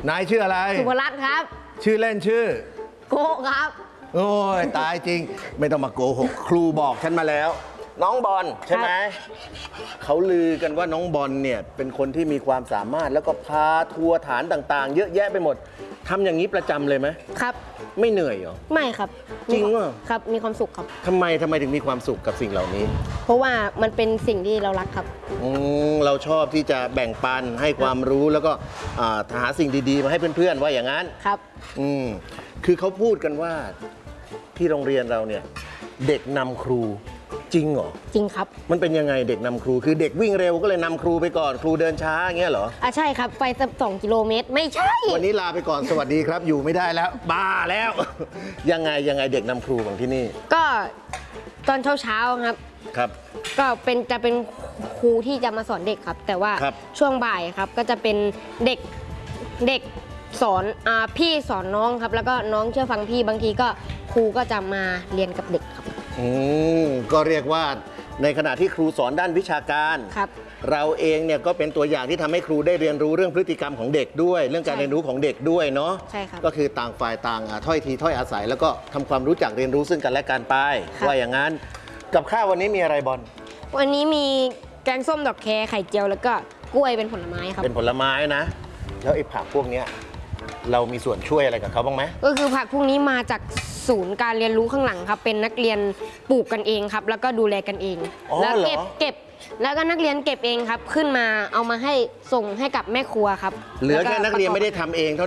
นายชื่ออะไรสุภรัตน์ครับชื่อเล่นชื่อโกครับโอ้ยตายจริงไม่ต้องมาโกหกครูบอกฉันมาแล้ว น้องบอลใช่ไหมเขาลือกันว่าน้องบอลเนี่ยเป็นคนที่มีความสามารถแล้วก็พาทัวร์ฐานต่างๆ เยอะแยะไปหมดทำอย่างนี้ประจำเลยไหมครับไม่เหนื่อยเหรอไม่ครับจริงเหรอครับมีความสุขครับทำไมถึงมีความสุขกับสิ่งเหล่านี้เพราะว่ามันเป็นสิ่งที่เรารักครับเราชอบที่จะแบ่งปันให้ความรู้แล้วก็หาสิ่งดีๆมาให้เพื่อนๆว่าอย่างนั้นครับคือเขาพูดกันว่าที่โรงเรียนเราเนี่ยเด็กนำครูจริงเหรอจริงครับมันเป็นยังไงเด็กนำครูคือเด็กวิ่งเร็วก็เลยนำครูไปก่อนครูเดินช้าอย่างเงี้ยเหรอใช่ครับไปสัก2 กิโลเมตรไม่ใช่วันนี้ลาไปก่อนสวัสดีครับอยู่ไม่ได้แล้วบ้าแล้ว ยังไงเด็กนำครูของที่นี่ก็ตอนเช้าครับครับก็จะเป็นครูที่จะมาสอนเด็กครับแต่ว่าช่วงบ่ายครับก็จะเป็นเด็กสอนพี่สอนน้องครับแล้วก็น้องเชื่อฟังพี่บางทีก็ครูก็จะมาเรียนกับเด็กครับก็เรียกว่าในขณะที่ครูสอนด้านวิชาการเราเองเนี่ยก็เป็นตัวอย่างที่ทำให้ครูได้เรียนรู้เรื่องพฤติกรรมของเด็กด้วยเรื่องการเรียนรู้ของเด็กด้วยเนาะใช่ครับก็คือต่างฝ่ายต่างถ้อยทีถ้อยอาศัยแล้วก็ทำความรู้จักเรียนรู้ซึ่งกันและกันไปว่าอย่างนั้นกับข้าววันนี้มีอะไรบอลวันนี้มีแกงส้มดอกแคไข่เจียวแล้วก็กล้วยเป็นผลไม้ครับเป็นผลไม้นะแล้วไอ้ผักพวกนี้เรามีส่วนช่วยอะไรกับเขาบ้างไหมก็คือผักพวกนี้มาจากศูนย์การเรียนรู้ข้างหลังครับเป็นนักเรียนปลูกกันเองครับแล้วก็ดูแลกันเองแล้วเก็บแล้วก็นักเรียนเก็บเองครับขึ้นมาเอามาให้ส่งให้กับแม่ครัวครับเหลือแค่นักเรียนไม่ได้ทำเองเท่า